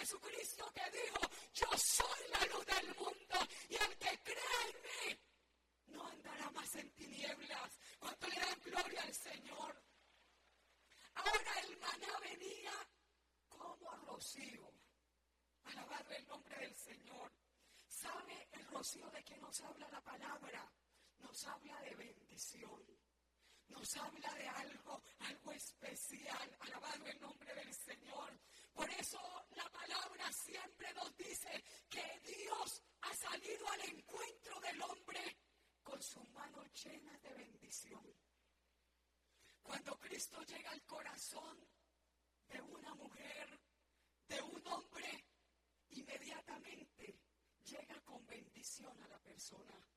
Jesucristo que dijo: yo soy la luz del mundo y el que cree en mí no andará más en tinieblas. ¿Cuánto le dan gloria al Señor? Ahora el maná venía como rocío. Alabado el nombre del Señor. ¿Sabe el rocío de qué nos habla la palabra? Nos habla de bendición. Nos habla de algo especial. Alabado el nombre del Señor. Por eso la palabra siempre nos dice que Dios ha salido al encuentro del hombre con sus manos llenas de bendición. Cuando Cristo llega al corazón de una mujer, de un hombre, inmediatamente llega con bendición a la persona.